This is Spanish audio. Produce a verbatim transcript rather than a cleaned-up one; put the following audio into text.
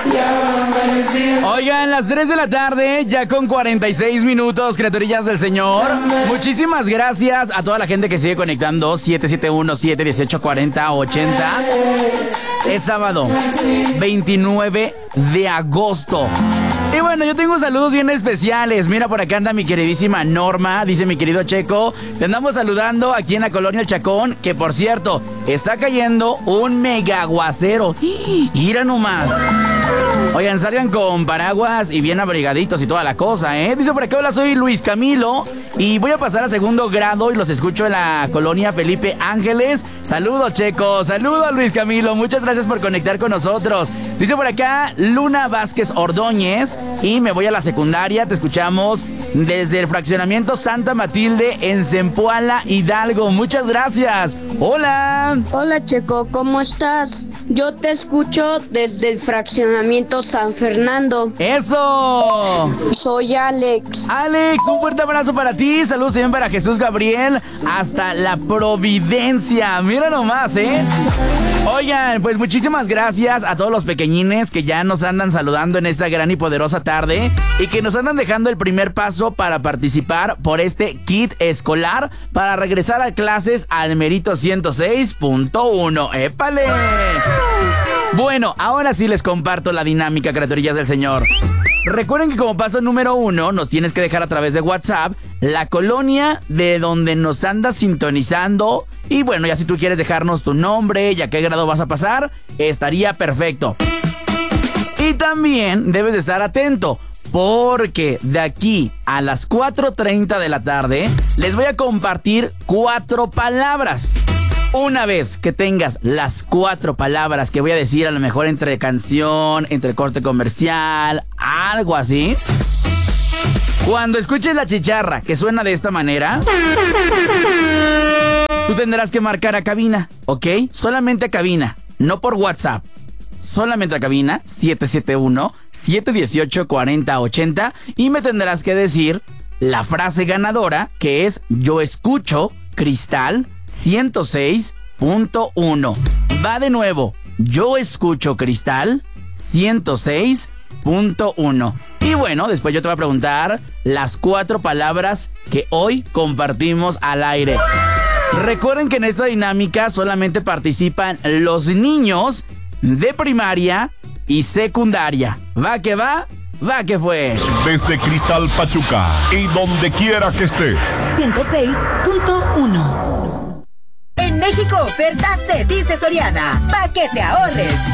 Oigan, las tres de la tarde, ya con cuarenta y seis minutos, criaturillas del Señor. Muchísimas gracias a toda la gente que sigue conectando. siete siete uno, siete uno ocho, cuatro cero, ochenta. Es sábado, veintinueve de agosto. Y bueno, yo tengo saludos bien especiales. Mira, por acá anda mi queridísima Norma. Dice mi querido Checo, te andamos saludando aquí en la colonia El Chacón, que por cierto, está cayendo un mega aguacero. Mira nomás. Oigan, salgan con paraguas y bien abrigaditos y toda la cosa, ¿eh? Dice por acá, hola, soy Luis Camilo y voy a pasar a segundo grado y los escucho en la colonia Felipe Ángeles. Saludos, Checo. Saludos, Luis Camilo. Muchas gracias por conectar con nosotros. Dice por acá Luna Vázquez Ordóñez y me voy a la secundaria. Te escuchamos desde el fraccionamiento Santa Matilde en Zempoala, Hidalgo. Muchas gracias. Hola. Hola, Checo, ¿cómo estás? Yo te escucho desde el fraccionamiento San Fernando. ¡Eso! Soy Alex. Alex, un fuerte abrazo para ti. Saludos también para Jesús Gabriel hasta la Providencia. Mira nomás, ¿eh? Oigan, pues muchísimas gracias a todos los pequeñines que ya nos andan saludando en esta gran y poderosa tarde y que nos andan dejando el primer paso para participar por este kit escolar para regresar a clases al Merito ciento seis punto uno. ¡Épale! Bueno, ahora sí les comparto la dinámica, criaturillas del Señor. Recuerden que como paso número uno nos tienes que dejar a través de WhatsApp la colonia de donde nos andas sintonizando. Y bueno, ya si tú quieres dejarnos tu nombre y a qué grado vas a pasar, estaría perfecto. Y también debes de estar atento, porque de aquí a las cuatro treinta de la tarde les voy a compartir cuatro palabras. Una vez que tengas las cuatro palabras que voy a decir, a lo mejor entre canción, entre corte comercial, algo así, cuando escuches la chicharra que suena de esta manera, tú tendrás que marcar a cabina, ¿ok? Solamente a cabina, no por WhatsApp. Solamente a cabina, siete siete uno, siete uno ocho, cuatro cero ochenta, y me tendrás que decir la frase ganadora, que es yo escucho Cristal ciento seis punto uno. Va de nuevo, yo escucho Cristal ciento seis punto uno. Y bueno, después yo te voy a preguntar las cuatro palabras que hoy compartimos al aire. Recuerden que en esta dinámica solamente participan los niños de primaria y secundaria. Va que va, va que fue. Desde Cristal Pachuca y donde quiera que estés. ciento seis punto uno. En México, oferta se dice Soriana, pa' que te ahorres.